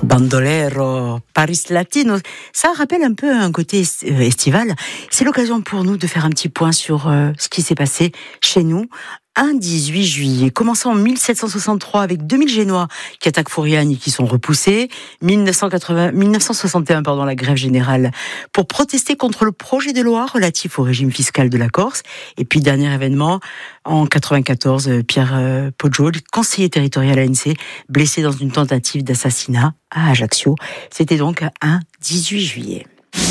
Bandolero, Paris Latino, ça rappelle un peu un côté estival. C'est l'occasion pour nous de faire un petit point sur ce qui s'est passé chez nous. Un 18 juillet, commençant en 1763 avec 2000 Génois qui attaquent Foriani et qui sont repoussés. 1961, la grève générale pour protester contre le projet de loi relatif au régime fiscal de la Corse. Et puis, dernier événement, en 94, Pierre Poggio, conseiller territorial à l'ANC, blessé dans une tentative d'assassinat à Ajaccio. C'était donc un 18 juillet.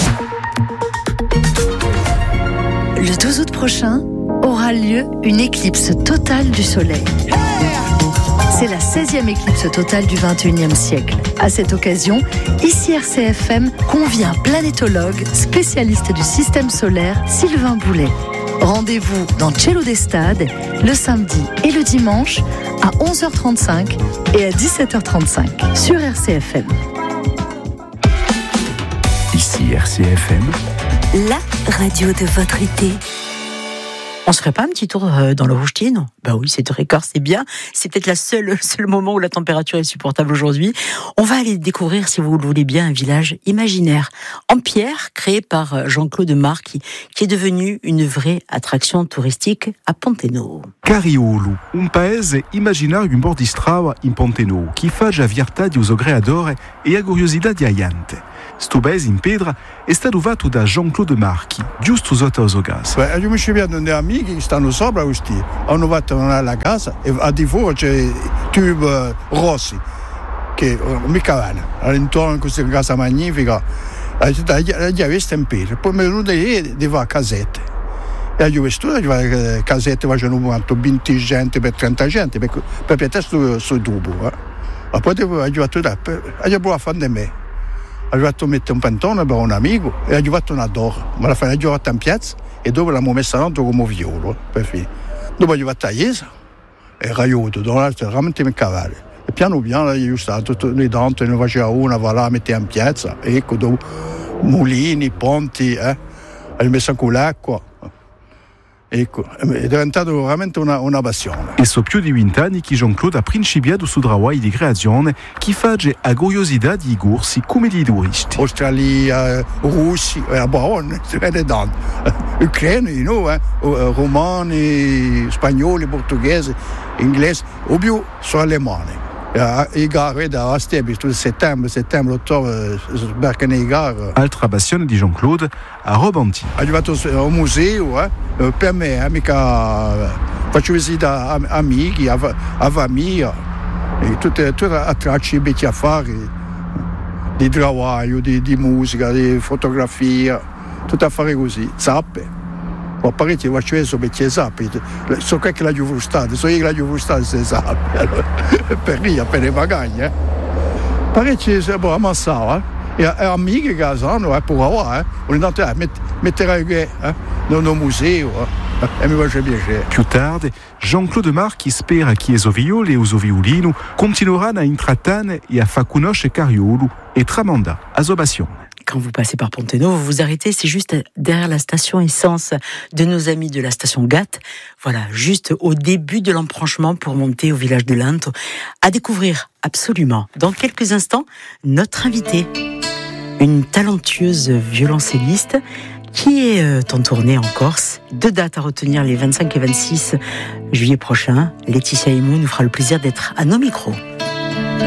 Le 12 août prochain aura lieu une éclipse totale du Soleil. C'est la 16e éclipse totale du 21e siècle. À cette occasion, ici RCFM convie un planétologue, spécialiste du système solaire, Sylvain Boulet. Rendez-vous dans Cielo d'Estade le samedi et le dimanche à 11h35 et à 17h35 sur RCFM. Ici RCFM, la radio de votre été. On se ferait pas un petit tour dans le Rouge-Tier, non ? Bah oui, c'est Récord, c'est bien. C'est peut-être le seul moment où la température est supportable aujourd'hui. On va aller découvrir, si vous le voulez bien, un village imaginaire en pierre créé par Jean-Claude Marc, qui est devenu une vraie attraction touristique à Ponteno. Cariolo, un paese immaginario in bordo di strada in Ponteno, che fa già viartadi uso creatore e a curiosità di aiante. Sto paese in pedra è stato fatto da Jean-Claude Marchi, giusto sotto la casa. Io mi ci vedo dei amici che stanno sopra questi, hanno fatto una casa e a di fuori c'è tubi rossi, che mica vanno. All'intorno di questa casa magnifica, gli aveste in pedra, poi mi è venuto lì di fare casette. E io vesto le casette facevano quanto 20 gente per 30 gente, per piuttosto sul tubo. Ma poi ho fatto provato a fare di me. Ho fatto mettere un pantone per un amico e ho fatto una dora. Ma la fine ho fatto in piazza e dopo l'abbiamo messa dentro come violo. Per fine. Dopo ho fatto la chiesa e raiuto, veramente mi cavalli. E piano piano io stavo tutte le dante, ne faceva una, va là, metteva in piazza. Ecco, dopo mulini, ponti, ho messo con l'acqua. Ecco, è diventato veramente una passione. E so più di 20 anni che Jean-Claude ha principiato su travaglio di creazione che fa a curiosità di corsi come di turisti. Australia, russi, buone, ucraini, no? Romani, spagnoli, portoghesi, inglesi, o più sono alemani. I gare da Stebi, tutto settembre, ottobre, sbarcano i gare. Altra passione di Jean-Claude a Robanti. Ho fatto un museo, per me, mica faccio visita a amici, a famiglia, e tutte attracci betti a fare, di travaglio, di musica, di fotografia, tutto a fare così, zappe. Ho parecchio faccio adesso perché zappi, so che la giuvustate, so io che la giuvustate si zappi, allora, per lì appena pagagna, parecchio si può ammassare, e amiche che sanno, per ora, ogni tanto metterai nel museo, e mi faccia piacere. Più tardi, Jean-Claude Marchi spera che i violi e i violino continueranno a intrattenere e a far conoscere Cariolo e tramanda a sua passione. Quand vous passez par Ponteno, vous vous arrêtez, c'est juste derrière la station essence de nos amis de la station GAT. Voilà, juste au début de l'embranchement pour monter au village de Lento. À découvrir absolument. Dans quelques instants, notre invitée, une talentueuse violoncelliste qui est en tournée en Corse. 2 dates à retenir, les 25 et 26 juillet prochains. Laetitia Imo nous fera le plaisir d'être à nos micros.